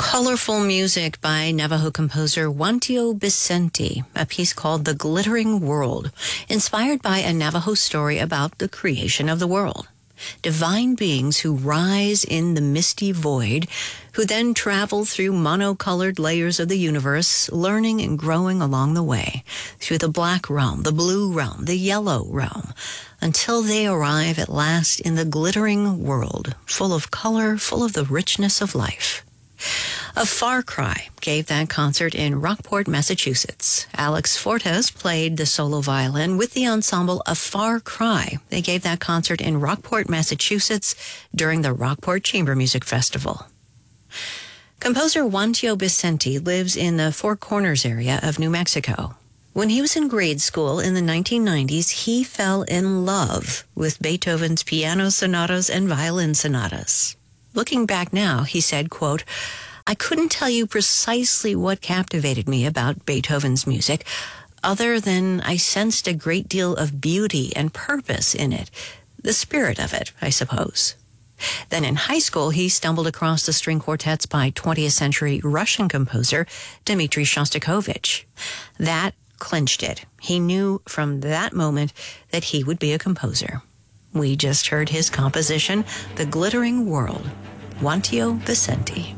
Colorful music by Navajo composer Wantio Bisenti, a piece called The Glittering World, inspired by a Navajo story about the creation of the world. Divine beings who rise in the misty void, who then travel through monocolored layers of the universe, learning and growing along the way, through the black realm, the blue realm, the yellow realm, until they arrive at last in the glittering world, full of color, full of the richness of life. A Far Cry gave that concert in Rockport, Massachusetts. Alex Fortes played the solo violin with the ensemble A Far Cry. They gave that concert in Rockport, Massachusetts during the Rockport Chamber Music Festival. Composer Wantio Bisenti lives in the Four Corners area of New Mexico. When he was in grade school in the 1990s, he fell in love with Beethoven's piano sonatas and violin sonatas. Looking back now, he said, quote, "I couldn't tell you precisely what captivated me about Beethoven's music, other than I sensed a great deal of beauty and purpose in it, the spirit of it, I suppose." Then in high school, he stumbled across the string quartets by 20th century Russian composer Dmitri Shostakovich. That clinched it. He knew from that moment that he would be a composer. We just heard his composition, The Glittering World, Wantio Bisenti.